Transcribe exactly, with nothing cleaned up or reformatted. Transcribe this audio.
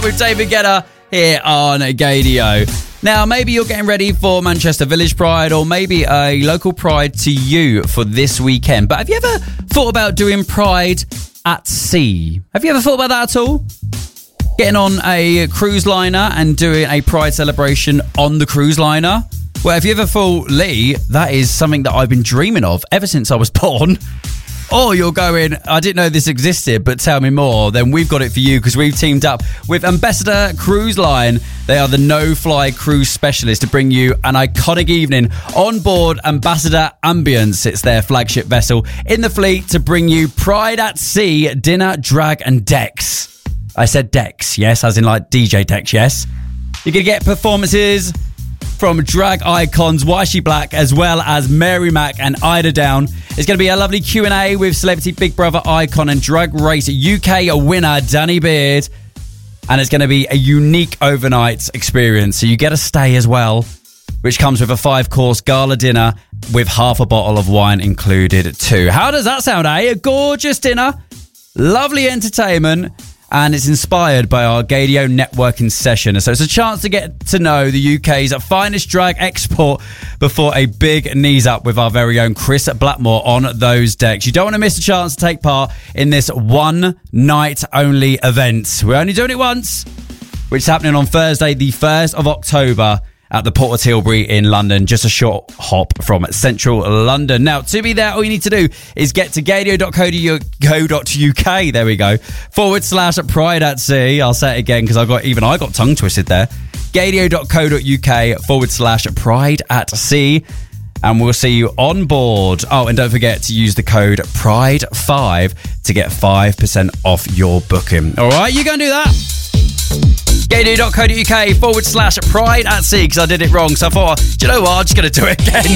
with David Guetta here on Gaydio. Now, maybe you're getting ready for Manchester Village Pride or maybe a local pride to you for this weekend. But have you ever thought about doing Pride at sea? Have you ever thought about that at all? Getting on a cruise liner and doing a Pride celebration on the cruise liner? Well, if you ever thought, Lee, that is something that I've been dreaming of ever since I was born. Or you're going, I didn't know this existed, but tell me more. Then we've got it for you because we've teamed up with Ambassador Cruise Line. They are the no-fly cruise specialist to bring you an iconic evening on board Ambassador Ambience. It's their flagship vessel in the fleet to bring you Pride at Sea, dinner, drag and decks. I said decks, yes, as in like D J decks, yes. You're going to get performances from drag icons Waishi Black as well as Mary Mac and Ida Down. It's going to be a lovely Q and A with Celebrity Big Brother icon and Drag Race U K winner Danny Beard. And it's going to be a unique overnight experience. So you get a stay as well, which comes with a five-course gala dinner with half a bottle of wine included too. How does that sound, eh? A gorgeous dinner, lovely entertainment, and it's inspired by our Gaydio networking session. So it's a chance to get to know the U K's finest drag export before a big knees up with our very own Chris Blackmore on those decks. You don't want to miss a chance to take part in this one night only event. We're only doing it once, which is happening on Thursday, the first of October at the Port of Tilbury in London, just a short hop from central London. Now, to be there, all you need to do is get to gaydio dot co dot uk, there we go, forward slash Pride at Sea. I'll say it again because I got even I got tongue twisted there. gaydio dot co dot uk forward slash Pride at Sea. And we'll see you on board. Oh, and don't forget to use the code Pride five to get five percent off your booking. All right, you go and do that. gaydio dot co dot uk forward slash Pride at Sea, because I did it wrong. So I thought, do you know what? I'm just going to do it again.